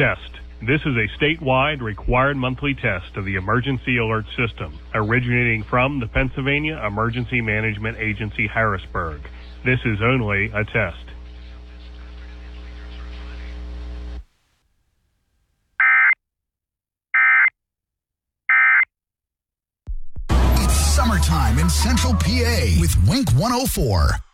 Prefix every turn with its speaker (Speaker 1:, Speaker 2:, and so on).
Speaker 1: Test. This is a statewide required monthly test of the emergency alert system, originating from the Pennsylvania Emergency Management Agency, Harrisburg. This is only a test.
Speaker 2: It's summertime in Central PA with Wink 104.